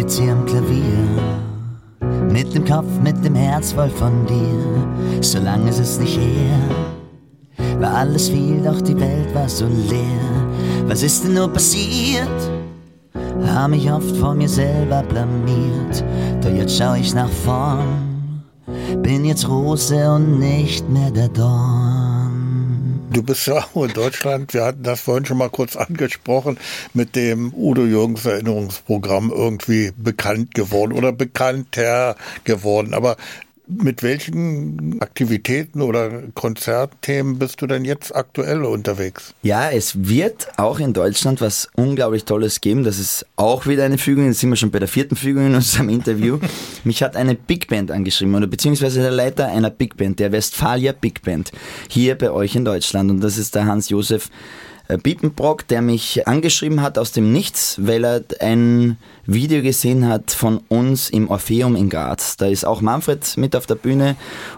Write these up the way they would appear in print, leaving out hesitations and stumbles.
sitz hier am Klavier, mit dem Kopf, mit dem Herz voll von dir. So lange ist es nicht her, war alles viel, doch die Welt war so leer. Was ist denn nur passiert? Hab mich oft vor mir selber blamiert, doch jetzt schau ich nach vorn, bin jetzt Rose und nicht mehr der Dorn. Du bist ja auch in Deutschland, wir hatten das vorhin schon mal kurz angesprochen, mit dem Udo Jürgens Erinnerungsprogramm irgendwie bekannt geworden oder bekannter geworden. Aber mit welchen Aktivitäten oder Konzertthemen bist du denn jetzt aktuell unterwegs? Ja, es wird auch in Deutschland was unglaublich Tolles geben. Das ist auch wieder eine Fügung. Jetzt sind wir schon bei der 4. Fügung in unserem Interview. Mich hat eine Big Band angeschrieben, oder beziehungsweise der Leiter einer Big Band, der Westfalia Big Band, hier bei euch in Deutschland. Und das ist der Hans-Josef Biepenbrock, der mich angeschrieben hat aus dem Nichts, weil er ein Video gesehen hat von uns im Orpheum in Graz. Da ist auch Manfred mit auf der Bühne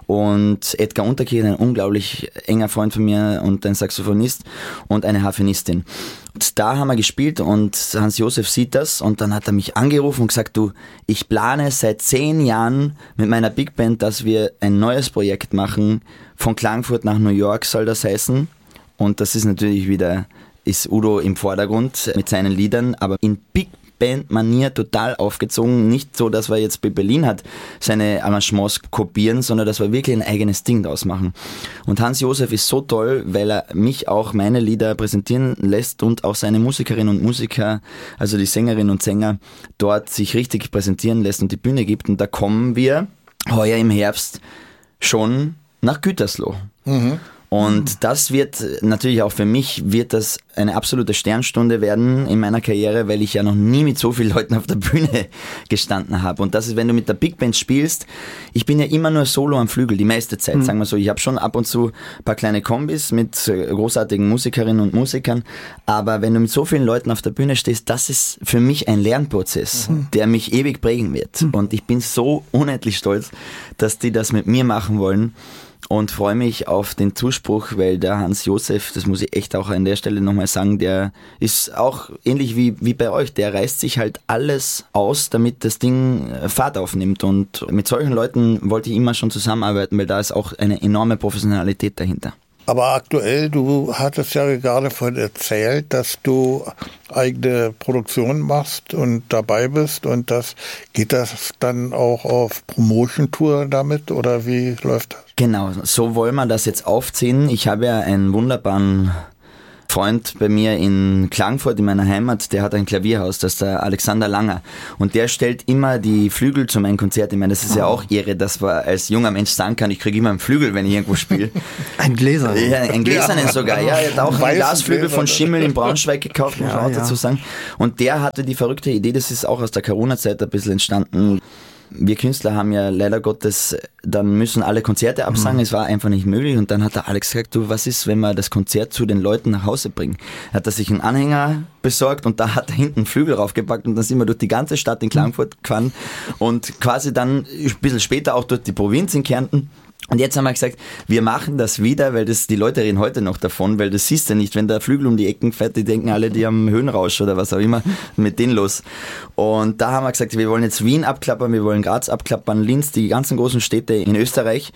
und Edgar Unterkirchen, ein unglaublich enger Freund von mir und ein Saxophonist und eine Harfenistin. Und da haben wir gespielt und Hans-Josef sieht das und dann hat er mich angerufen und gesagt, du, ich plane seit 10 Jahren mit meiner Big Band, dass wir ein neues Projekt machen. Von Klagenfurt nach New York soll das heißen. Und das ist natürlich wieder, ist Udo im Vordergrund mit seinen Liedern, aber in Big Band-Manier total aufgezogen. Nicht so, dass wir jetzt bei Berlin hat seine Arrangements kopieren, sondern dass wir wirklich ein eigenes Ding daraus machen. Und Hans-Josef ist so toll, weil er mich auch meine Lieder präsentieren lässt und auch seine Musikerinnen und Musiker, also die Sängerinnen und Sänger, dort sich richtig präsentieren lässt und die Bühne gibt. Und da kommen wir heuer im Herbst schon nach Gütersloh. Mhm. Und das wird natürlich auch für mich, wird das eine absolute Sternstunde werden in meiner Karriere, weil ich ja noch nie mit so vielen Leuten auf der Bühne gestanden habe. Und das ist, wenn du mit der Big Band spielst, ich bin ja immer nur solo am Flügel, die meiste Zeit, sagen wir so. Ich habe schon ab und zu ein paar kleine Kombis mit großartigen Musikerinnen und Musikern, aber wenn du mit so vielen Leuten auf der Bühne stehst, das ist für mich ein Lernprozess, der mich ewig prägen wird. Und ich bin so unendlich stolz, dass die das mit mir machen wollen. Und freue mich auf den Zuspruch, weil der Hans-Josef, das muss ich echt auch an der Stelle nochmal sagen, der ist auch ähnlich wie bei euch, der reißt sich halt alles aus, damit das Ding Fahrt aufnimmt. Und mit solchen Leuten wollte ich immer schon zusammenarbeiten, weil da ist auch eine enorme Professionalität dahinter. Aber aktuell, du hattest ja gerade vorhin erzählt, dass du eigene Produktion machst und dabei bist und geht das dann auch auf Promotion-Tour damit oder wie läuft das? Genau, so wollen wir das jetzt aufziehen. Ich habe ja einen wunderbaren Freund bei mir in Klagenfurt, in meiner Heimat, der hat ein Klavierhaus, das ist der Alexander Langer. Und der stellt immer die Flügel zu meinen Konzerten. Ich meine, das ist ja auch irre, dass man als junger Mensch sagen kann, ich kriege immer einen Flügel, wenn ich irgendwo spiele. Ein Gläsernen. Ja, ein Gläsernen sogar. Ja, er hat auch einen Glasflügel von Schimmel in Braunschweig gekauft, muss man auch dazu sagen. Und der hatte die verrückte Idee, das ist auch aus der Corona-Zeit ein bisschen entstanden. Wir Künstler haben ja leider Gottes, dann müssen alle Konzerte absagen, es war einfach nicht möglich und dann hat der Alex gesagt, du, was ist, wenn wir das Konzert zu den Leuten nach Hause bringen? Er hat sich einen Anhänger besorgt und da hat er hinten einen Flügel raufgepackt und dann sind wir durch die ganze Stadt in Klagenfurt gefahren und quasi dann ein bisschen später auch durch die Provinz in Kärnten. Und jetzt haben wir gesagt, wir machen das wieder, weil die Leute reden heute noch davon, weil das siehst du nicht, wenn der Flügel um die Ecken fährt, die denken alle, die haben Höhenrausch oder was auch immer mit denen los. Und da haben wir gesagt, wir wollen jetzt Wien abklappern, wir wollen Graz abklappern, Linz, die ganzen großen Städte in Österreich.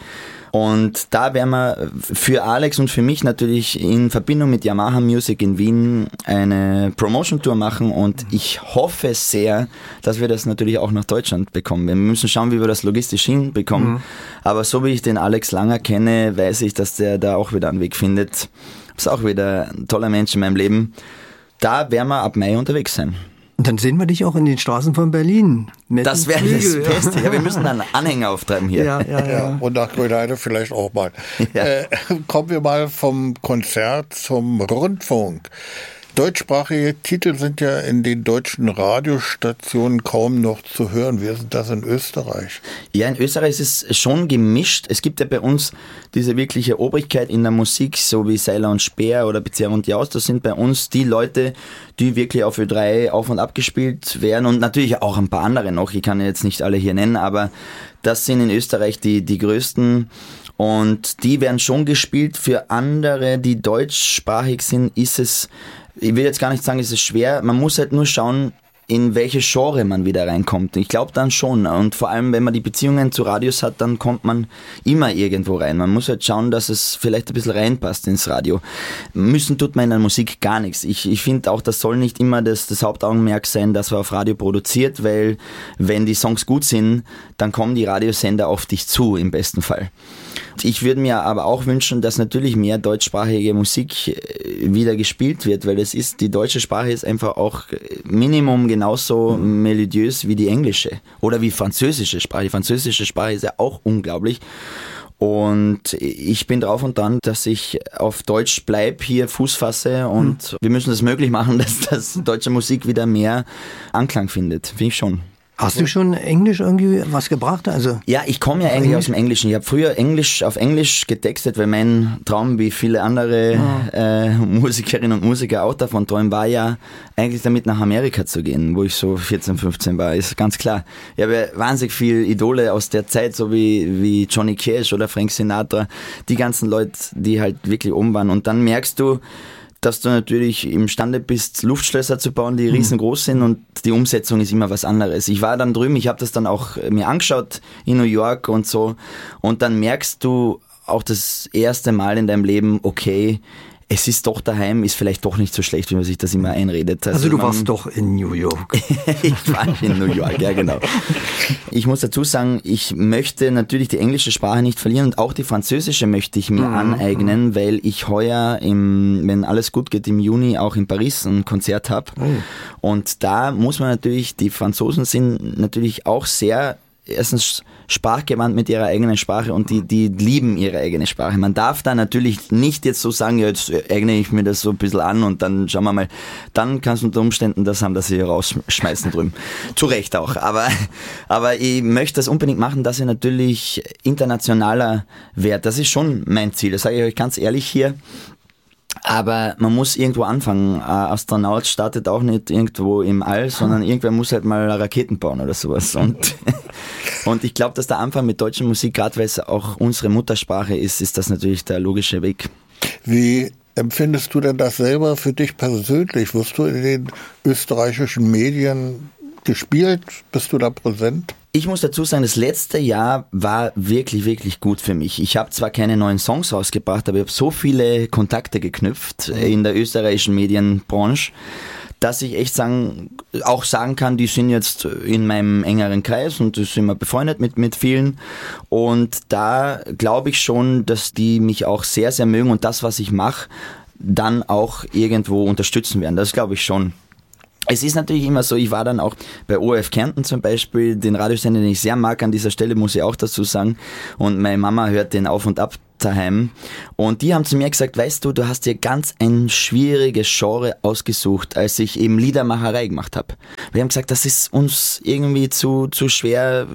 Und da werden wir für Alex und für mich natürlich in Verbindung mit Yamaha Music in Wien eine Promotion-Tour machen und ich hoffe sehr, dass wir das natürlich auch nach Deutschland bekommen. Wir müssen schauen, wie wir das logistisch hinbekommen. Aber so wie ich den Alex Langer kenne, weiß ich, dass der da auch wieder einen Weg findet. Ist auch wieder ein toller Mensch in meinem Leben. Da werden wir ab Mai unterwegs sein. Und dann sehen wir dich auch in den Straßen von Berlin. Das wäre das Beste. Ja, wir müssen dann Anhänger auftreiben hier. Ja. Und nach Grünheide vielleicht auch mal. Ja. Kommen wir mal vom Konzert zum Rundfunk. Deutschsprachige Titel sind ja in den deutschen Radiostationen kaum noch zu hören. Wie ist das in Österreich? Ja, in Österreich ist es schon gemischt. Es gibt ja bei uns diese wirkliche Obrigkeit in der Musik, so wie Seiler und Speer oder Bezerr und Jaus. Das sind bei uns die Leute, die wirklich auf Ö3 auf und ab gespielt werden und natürlich auch ein paar andere noch. Ich kann jetzt nicht alle hier nennen, aber das sind in Österreich die größten. Und die werden schon gespielt. Für andere, die deutschsprachig sind, ist es, ich will jetzt gar nicht sagen, es ist schwer. Man muss halt nur schauen, in welche Genre man wieder reinkommt. Ich glaube dann schon. Und vor allem, wenn man die Beziehungen zu Radios hat, dann kommt man immer irgendwo rein. Man muss halt schauen, dass es vielleicht ein bisschen reinpasst ins Radio. Müssen tut man in der Musik gar nichts. Ich finde auch, das soll nicht immer das Hauptaugenmerk sein, dass man auf Radio produziert, weil wenn die Songs gut sind, dann kommen die Radiosender auf dich zu, im besten Fall. Ich würde mir aber auch wünschen, dass natürlich mehr deutschsprachige Musik wieder gespielt wird, weil die deutsche Sprache ist einfach auch Minimum genauso melodiös wie die englische oder wie französische Sprache. Die französische Sprache ist ja auch unglaublich. Und ich bin drauf und dran, dass ich auf Deutsch bleibe, hier Fuß fasse und wir müssen es möglich machen, dass deutsche Musik wieder mehr Anklang findet. Finde ich schon. Hast du schon Englisch irgendwie was gebracht? Also ja, ich komme ja eigentlich aus dem Englischen. Ich habe früher auf Englisch getextet, weil mein Traum, wie viele andere Musikerinnen und Musiker auch davon träumen, war ja eigentlich damit nach Amerika zu gehen, wo ich so 14, 15 war, ist ganz klar. Ich habe ja wahnsinnig viele Idole aus der Zeit, so wie Johnny Cash oder Frank Sinatra, die ganzen Leute, die halt wirklich oben waren. Und dann merkst du, dass du natürlich imstande bist, Luftschlösser zu bauen, die riesengroß sind und die Umsetzung ist immer was anderes. Ich war dann drüben, ich habe das dann auch mir angeschaut in New York und so und dann merkst du auch das erste Mal in deinem Leben, okay, es ist doch daheim, ist vielleicht doch nicht so schlecht, wie man sich das immer einredet. Also du warst doch in New York. Ich war in New York, ja genau. Ich muss dazu sagen, ich möchte natürlich die englische Sprache nicht verlieren und auch die französische möchte ich mir aneignen, weil ich heuer, wenn alles gut geht, im Juni auch in Paris ein Konzert habe. Und da muss man natürlich, die Franzosen sind natürlich auch sehr erstens sprachgewandt mit ihrer eigenen Sprache und die lieben ihre eigene Sprache. Man darf da natürlich nicht jetzt so sagen, ja, jetzt eigne ich mir das so ein bisschen an und dann schauen wir mal, dann kannst du unter Umständen das haben, dass sie hier rausschmeißen drüben. Zu Recht auch. Aber ich möchte das unbedingt machen, dass ich natürlich internationaler werde. Das ist schon mein Ziel. Das sage ich euch ganz ehrlich hier. Aber man muss irgendwo anfangen. Ein Astronaut startet auch nicht irgendwo im All, sondern irgendwer muss halt mal Raketen bauen oder sowas. Und ich glaube, dass der Anfang mit deutscher Musik, gerade weil es auch unsere Muttersprache ist das natürlich der logische Weg. Wie empfindest du denn das selber für dich persönlich? Wirst du in den österreichischen Medien gespielt? Bist du da präsent? Ich muss dazu sagen, das letzte Jahr war wirklich, wirklich gut für mich. Ich habe zwar keine neuen Songs rausgebracht, aber ich habe so viele Kontakte geknüpft in der österreichischen Medienbranche, dass ich echt sagen kann, die sind jetzt in meinem engeren Kreis und sind wir befreundet mit vielen. Und da glaube ich schon, dass die mich auch sehr, sehr mögen und das, was ich mache, dann auch irgendwo unterstützen werden. Das glaube ich schon. Es ist natürlich immer so, ich war dann auch bei ORF Kärnten zum Beispiel, den Radiosender, den ich sehr mag, an dieser Stelle muss ich auch dazu sagen. Und meine Mama hört den auf und ab daheim. Und die haben zu mir gesagt, weißt du, du hast dir ganz ein schwieriges Genre ausgesucht, als ich eben Liedermacherei gemacht habe. Wir haben gesagt, das ist uns irgendwie zu schwer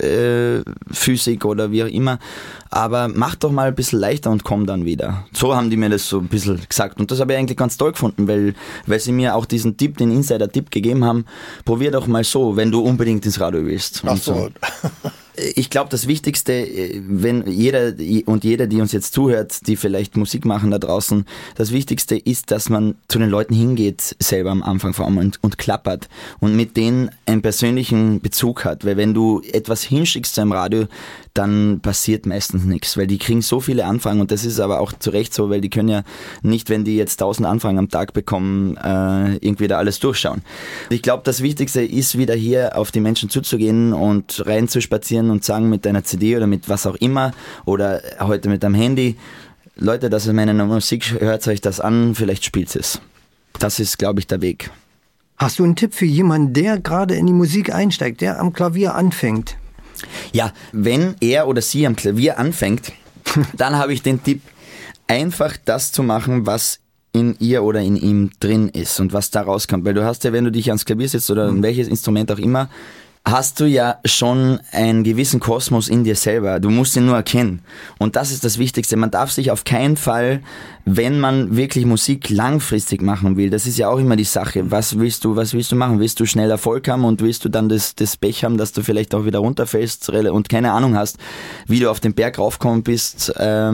physik oder wie auch immer. Aber mach doch mal ein bisschen leichter und komm dann wieder. So haben die mir das so ein bisschen gesagt. Und das habe ich eigentlich ganz toll gefunden, weil sie mir auch diesen Tipp, den Insider-Tipp gegeben haben, probier doch mal so, wenn du unbedingt ins Radio willst. Ach so. Ich glaube, das Wichtigste, wenn jeder, die uns jetzt zuhört, die vielleicht Musik machen da draußen, das Wichtigste ist, dass man zu den Leuten hingeht, selber am Anfang vor allem und klappert und mit denen einen persönlichen Bezug hat. Weil wenn du etwas hinschickst zu einem Radio, dann passiert meistens nichts, weil die kriegen so viele Anfragen und das ist aber auch zu Recht so, weil die können ja nicht, wenn die jetzt 1000 Anfragen am Tag bekommen, irgendwie da alles durchschauen. Ich glaube, das Wichtigste ist wieder hier auf die Menschen zuzugehen und reinzuspazieren und sagen mit deiner CD oder mit was auch immer oder heute mit deinem Handy, Leute, das ist meine Musik, hört euch das an, vielleicht spielt es. Das ist, glaube ich, der Weg. Hast du einen Tipp für jemanden, der gerade in die Musik einsteigt, der am Klavier anfängt? Ja, wenn er oder sie am Klavier anfängt, dann habe ich den Tipp, einfach das zu machen, was in ihr oder in ihm drin ist und was da rauskommt. Weil du hast ja, wenn du dich ans Klavier setzt oder in welches Instrument auch immer, hast du ja schon einen gewissen Kosmos in dir selber. Du musst ihn nur erkennen. Und das ist das Wichtigste. Man darf sich auf keinen Fall, wenn man wirklich Musik langfristig machen will, das ist ja auch immer die Sache. Was willst du machen? Willst du schnell Erfolg haben und willst du dann das Pech haben, dass du vielleicht auch wieder runterfällst und keine Ahnung hast, wie du auf den Berg raufkommen bist?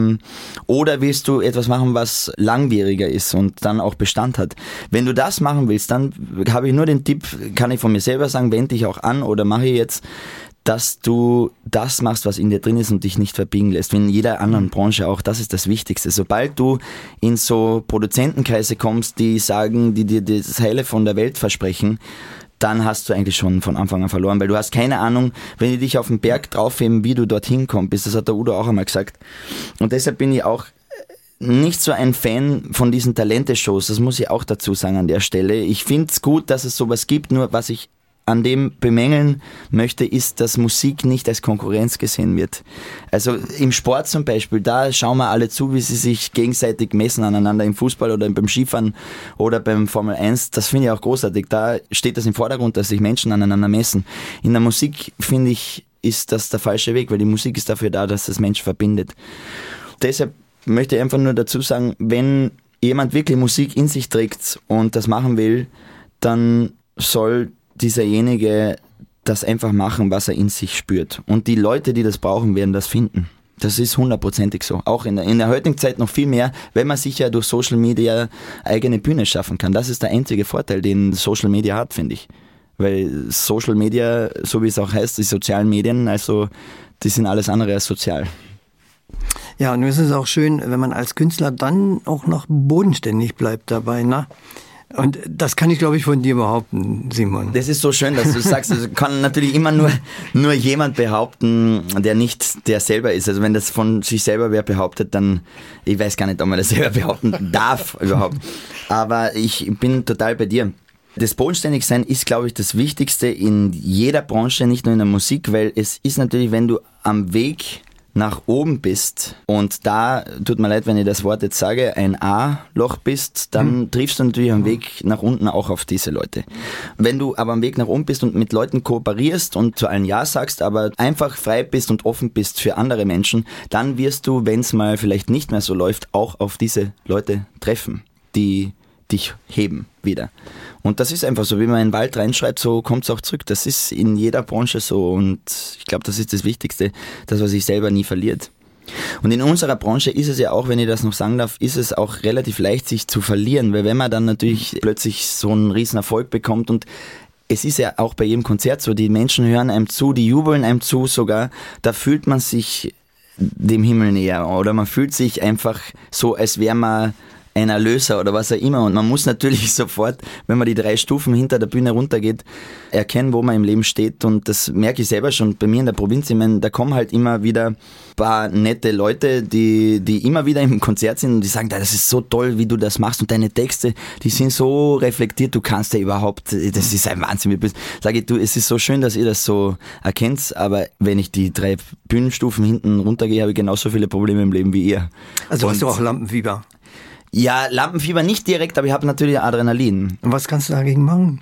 Oder willst du etwas machen, was langwieriger ist und dann auch Bestand hat? Wenn du das machen willst, dann habe ich nur den Tipp, kann ich von mir selber sagen, wende dich auch an oder mache ich jetzt, dass du das machst, was in dir drin ist und dich nicht verbiegen lässt. Wie in jeder anderen Branche auch, das ist das Wichtigste. Sobald du in so Produzentenkreise kommst, die sagen, die dir das Heile von der Welt versprechen, dann hast du eigentlich schon von Anfang an verloren, weil du hast keine Ahnung, wenn die dich auf den Berg draufheben, wie du dorthin kommst. Das hat der Udo auch einmal gesagt. Und deshalb bin ich auch nicht so ein Fan von diesen Talente-Shows, das muss ich auch dazu sagen an der Stelle. Ich finde es gut, dass es sowas gibt, nur was ich an dem bemängeln möchte, ist, dass Musik nicht als Konkurrenz gesehen wird. Also im Sport zum Beispiel, da schauen wir alle zu, wie sie sich gegenseitig messen aneinander im Fußball oder beim Skifahren oder beim Formel 1. Das finde ich auch großartig. Da steht das im Vordergrund, dass sich Menschen aneinander messen. In der Musik, finde ich, ist das der falsche Weg, weil die Musik ist dafür da, dass das Menschen verbindet. Deshalb möchte ich einfach nur dazu sagen, wenn jemand wirklich Musik in sich trägt und das machen will, dann soll dieserjenige das einfach machen, was er in sich spürt. Und die Leute, die das brauchen, werden das finden. Das ist 100%ig so. Auch in der heutigen Zeit noch viel mehr, wenn man sich ja durch Social Media eigene Bühne schaffen kann. Das ist der einzige Vorteil, den Social Media hat, finde ich. Weil Social Media, so wie es auch heißt, die sozialen Medien, also die sind alles andere als sozial. Ja, und es ist auch schön, wenn man als Künstler dann auch noch bodenständig bleibt dabei, ne? Und das kann ich, glaube ich, von dir behaupten, Simon. Das ist so schön, dass du sagst, das kann natürlich immer nur jemand behaupten, der nicht der selber ist. Also wenn das von sich selber wer behauptet, dann, ich weiß gar nicht, ob man das selber behaupten darf überhaupt. Aber ich bin total bei dir. Das Bodenständigsein ist, glaube ich, das Wichtigste in jeder Branche, nicht nur in der Musik, weil es ist natürlich, wenn du am Weg nach oben bist und da, tut mir leid, wenn ich das Wort jetzt sage, ein A-Loch bist, dann triffst du natürlich am Weg nach unten auch auf diese Leute. Wenn du aber am Weg nach oben bist und mit Leuten kooperierst und zu allen Ja sagst, aber einfach frei bist und offen bist für andere Menschen, dann wirst du, wenn es mal vielleicht nicht mehr so läuft, auch auf diese Leute treffen, die dich heben wieder. Und das ist einfach so, wie man in den Wald reinschreibt, so kommt es auch zurück. Das ist in jeder Branche so und ich glaube, das ist das Wichtigste, das, was sich selber nie verliert. Und in unserer Branche ist es ja auch, wenn ich das noch sagen darf, ist es auch relativ leicht, sich zu verlieren, weil wenn man dann natürlich plötzlich so einen riesen Erfolg bekommt und es ist ja auch bei jedem Konzert so, die Menschen hören einem zu, die jubeln einem zu sogar, da fühlt man sich dem Himmel näher oder man fühlt sich einfach so, als wäre man ein Erlöser oder was auch immer. Und man muss natürlich sofort, wenn man die 3 Stufen hinter der Bühne runtergeht, erkennen, wo man im Leben steht. Und das merke ich selber schon bei mir in der Provinz. Ich meine, da kommen halt immer wieder ein paar nette Leute, die immer wieder im Konzert sind und die sagen, das ist so toll, wie du das machst und deine Texte, die sind so reflektiert, du kannst ja überhaupt, das ist ein Wahnsinn. Sage ich, du, es ist so schön, dass ihr das so erkennt, aber wenn ich die 3 Bühnenstufen hinten runtergehe, habe ich genauso viele Probleme im Leben wie ihr. Also hast du auch Lampenfieber? Ja, Lampenfieber nicht direkt, aber ich habe natürlich Adrenalin. Und was kannst du dagegen machen?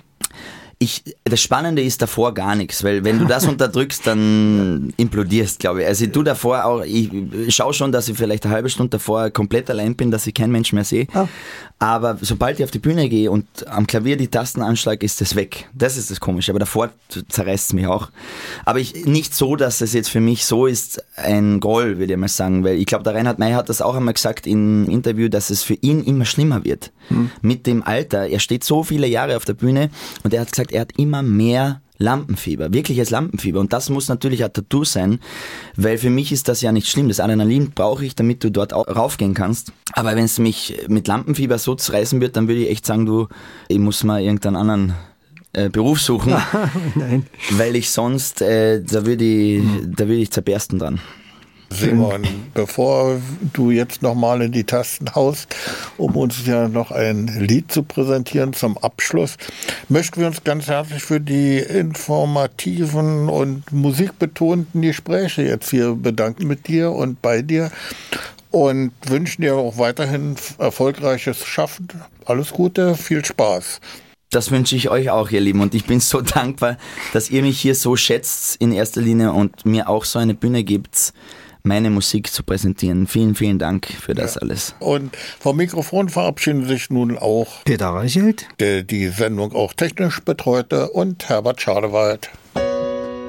Das Spannende ist davor gar nichts, weil wenn du das unterdrückst, dann implodierst, glaube ich. Also ich tue davor auch, ich schaue schon, dass ich vielleicht eine halbe Stunde davor komplett allein bin, dass ich keinen Mensch mehr sehe. Oh. Aber sobald ich auf die Bühne gehe und am Klavier die Tasten anschlage, ist das weg. Das ist das Komische, aber davor zerreißt es mich auch. Aber nicht so, dass es jetzt für mich so ist, ein Groll, würde ich mal sagen, weil ich glaube, der Reinhard May hat das auch einmal gesagt im Interview, dass es für ihn immer schlimmer wird. Mit dem Alter. Er steht so viele Jahre auf der Bühne und er hat gesagt, er hat immer mehr Lampenfieber, wirkliches Lampenfieber. Und das muss natürlich ein Tattoo sein, weil für mich ist das ja nicht schlimm. Das Adrenalin brauche ich, damit du dort auch raufgehen kannst. Aber wenn es mich mit Lampenfieber so zerreißen wird, dann würde ich echt sagen, ich muss mal irgendeinen anderen Beruf suchen. Nein. Weil ich sonst, da würde ich zerbersten dran. Simon, bevor du jetzt nochmal in die Tasten haust, um uns ja noch ein Lied zu präsentieren zum Abschluss, möchten wir uns ganz herzlich für die informativen und musikbetonten Gespräche jetzt hier bedanken mit dir und bei dir und wünschen dir auch weiterhin erfolgreiches Schaffen. Alles Gute, viel Spaß. Das wünsche ich euch auch, ihr Lieben. Und ich bin so dankbar, dass ihr mich hier so schätzt in erster Linie und mir auch so eine Bühne gibt, meine Musik zu präsentieren. Vielen, vielen Dank für das alles. Und vom Mikrofon verabschieden sich nun auch Peter Reichelt, der die Sendung auch technisch betreute, und Herbert Schadewald.